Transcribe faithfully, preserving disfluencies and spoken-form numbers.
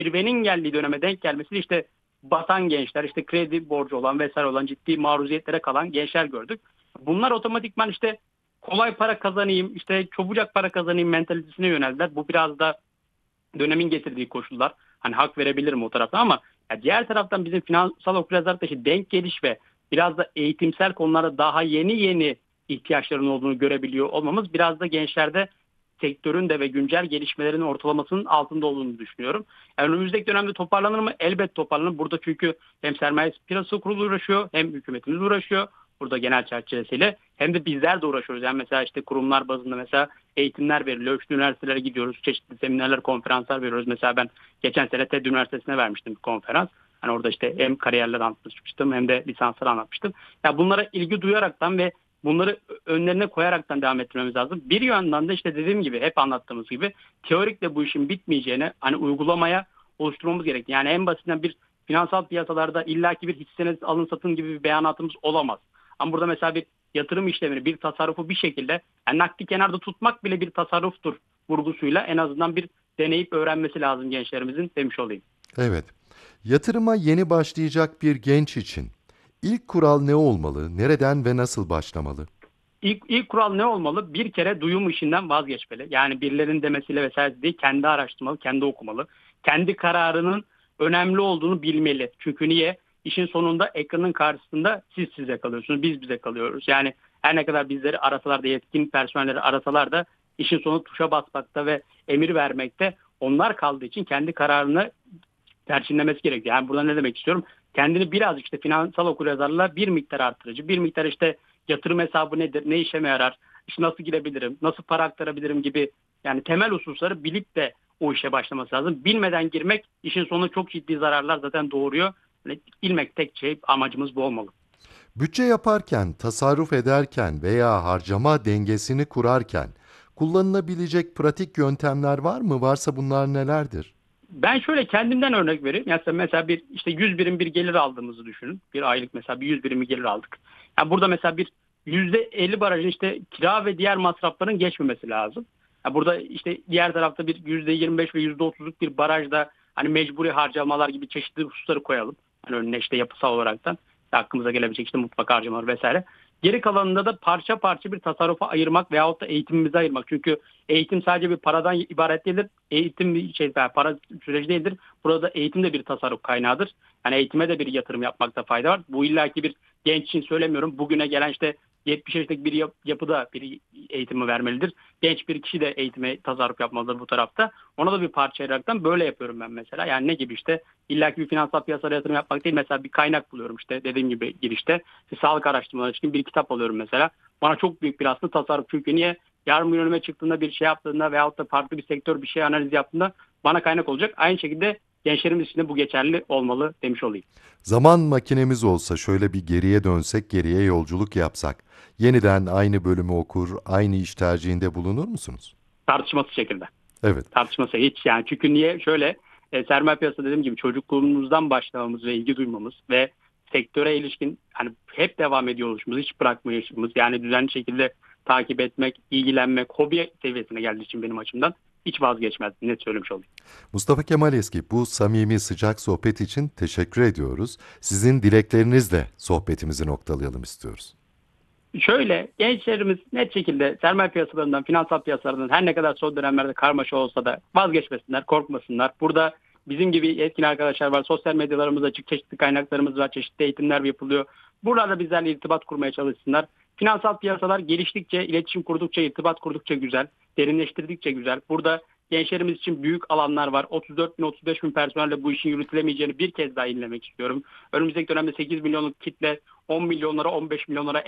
zirvenin geldiği döneme denk gelmesi işte batan gençler, işte kredi borcu olan vesaire olan ciddi maruziyetlere kalan gençler gördük. Bunlar otomatikman işte kolay para kazanayım, işte çabucak para kazanayım mentalitesine yöneldiler. Bu biraz da dönemin getirdiği koşullar. Hani hak verebilirim o tarafta ama ya diğer taraftan bizim finansal okuryazarlıkta işte denk geliş ve biraz da eğitimsel konularda daha yeni yeni ihtiyaçların olduğunu görebiliyor olmamız biraz da gençlerde sektörün de ve güncel gelişmelerin ortalamasının altında olduğunu düşünüyorum. Yani önümüzdeki dönemde toparlanır mı? Elbet toparlanır. Burada çünkü hem sermaye piyasası kurulu uğraşıyor hem hükümetimiz uğraşıyor. Burada genel çerçevesiyle hem de bizler de uğraşıyoruz. Yani mesela işte kurumlar bazında mesela eğitimler veriliyor. İşte üniversitelere gidiyoruz. Çeşitli seminerler, konferanslar veriyoruz. Mesela ben geçen sene TED Üniversitesi'ne vermiştim bir konferans. Hani orada işte hem kariyerler anlatmıştım hem de lisansları anlatmıştım. Ya bunlara ilgi duyaraktan ve bunları önlerine koyaraktan devam ettirmemiz lazım. Bir yandan da işte dediğim gibi hep anlattığımız gibi teorikle bu işin bitmeyeceğine hani uygulamaya oluşturmamız gerektiği. Yani en basitinden bir finansal piyasalarda illaki bir hisseniz alın satın gibi bir beyanatımız olamaz. Ama burada mesela bir yatırım işlemini, bir tasarrufu bir şekilde yani nakdi kenarda tutmak bile bir tasarruftur vurgusuyla en azından bir deneyip öğrenmesi lazım gençlerimizin demiş olayım. Evet. Yatırıma yeni başlayacak bir genç için ilk kural ne olmalı, nereden ve nasıl başlamalı? İlk, ilk kural ne olmalı? Bir kere duyum işinden vazgeçmeli. Yani birilerinin demesiyle vesaire değil, kendi araştırmalı, kendi okumalı. Kendi kararının önemli olduğunu bilmeli. Çünkü niye? İşin sonunda ekranın karşısında siz size kalıyorsunuz, biz bize kalıyoruz. Yani her ne kadar bizleri arasalar da yetkin personelleri arasalar da işin sonu tuşa basmakta ve emir vermekte onlar kaldığı için kendi kararını perçinlemesi gerekiyor. Yani burada ne demek istiyorum? Kendini birazcık işte finansal okuryazarlığa bir miktar arttırıcı, bir miktar işte yatırım hesabı nedir, ne işeme yarar, işte nasıl girebilirim, nasıl para aktarabilirim gibi yani temel hususları bilip de o işe başlaması lazım. Bilmeden girmek işin sonu çok ciddi zararlar zaten doğuruyor. Yani bilmek tek şey amacımız bu olmalı. Bütçe yaparken, tasarruf ederken veya harcama dengesini kurarken kullanılabilecek pratik yöntemler var mı? Varsa bunlar nelerdir? Ben şöyle kendimden örnek vereyim. Yani mesela bir işte yüz birim bir gelir aldığımızı düşünün. Bir aylık mesela bir yüz birim bir gelir aldık. Yani burada mesela bir yüzde elli barajın işte kira ve diğer masrafların geçmemesi lazım. Yani burada işte diğer tarafta bir yüzde yirmi beş ve yüzde otuzluk bir barajda hani mecburi harcamalar gibi çeşitli hususları koyalım. Hani önüne işte yapısal olaraktan işte aklımıza gelebilecek işte mutfak harcamaları vesaire. Geri kalanında da parça parça bir tasarrufa ayırmak veyahut da eğitimimize ayırmak. Çünkü eğitim sadece bir paradan ibaret değildir. Eğitim bir şey, yani para süreci değildir. Burada eğitim de bir tasarruf kaynağıdır. Yani eğitime de bir yatırım yapmakta fayda var. Bu illaki bir genç için söylemiyorum. Bugüne gelen işte yetmiş yaşındaki bir yap- yapıda bir eğitimi vermelidir. Genç bir kişi de eğitime tasarruf yapmalıdır bu tarafta. Ona da bir parça ayıraraktan böyle yapıyorum ben mesela. Yani ne gibi işte illaki bir finansal piyasalara yatırım yapmak değil. Mesela bir kaynak buluyorum işte dediğim gibi girişte. İşte sağlık araştırmaları için bir kitap alıyorum mesela. Bana çok büyük bir aslında tasarruf. Çünkü niye? Yarın bir önüme çıktığında bir şey yaptığında veyahut da farklı bir sektör bir şey analiz yaptığında bana kaynak olacak. Aynı şekilde gençlerimiz için de bu geçerli olmalı demiş olayım. Zaman makinemiz olsa şöyle bir geriye dönsek, geriye yolculuk yapsak, yeniden aynı bölümü okur, aynı iş tercihinde bulunur musunuz? Tartışmasız şekilde. Evet. Tartışması hiç yani çünkü niye şöyle e, sermaye piyasası dediğim gibi çocukluğumuzdan başlamamız ve ilgi duymamız ve sektöre ilişkin hani hep devam ediyor oluşumuz, hiç bırakmayışımız yani düzenli şekilde takip etmek, ilgilenmek, hobi seviyesine geldiği için benim açımdan hiç vazgeçmez. Net söylemiş olayım. Mustafa Kemal Eski, bu samimi sıcak sohbet için teşekkür ediyoruz. Sizin dileklerinizle sohbetimizi noktalayalım istiyoruz. Şöyle gençlerimiz net şekilde sermaye piyasalarından, finansal piyasalarından her ne kadar son dönemlerde karmaşa olsa da vazgeçmesinler, korkmasınlar. Burada bizim gibi yetkin arkadaşlar var. Sosyal medyalarımız açık, çeşitli kaynaklarımız var, çeşitli eğitimler yapılıyor. Buralarda bizlerle irtibat kurmaya çalışsınlar. Finansal piyasalar geliştikçe, iletişim kurdukça, irtibat kurdukça güzel, derinleştirdikçe güzel. Burada gençlerimiz için büyük alanlar var. otuz dört bin otuz beş bin personelle bu işin yürütülemeyeceğini bir kez daha inlemek istiyorum. Önümüzdeki dönemde sekiz milyonluk kitle on milyonlara on beş milyonlara